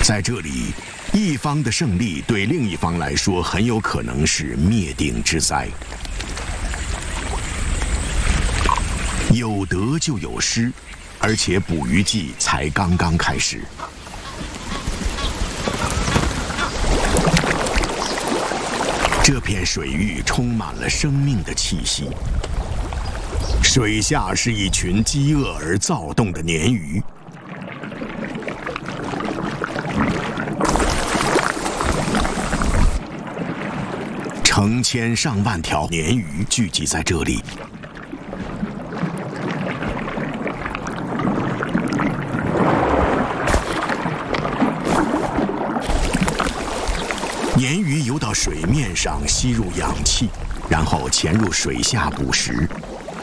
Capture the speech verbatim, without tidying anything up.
在这里，一方的胜利对另一方来说很有可能是灭顶之灾。有得就有失，而且捕鱼季才刚刚开始。这片水域充满了生命的气息。水下是一群饥饿而躁动的鲶鱼。成千上万条鲶鱼聚集在这里。鲶鱼游到水面上，吸入氧气，然后潜入水下捕食。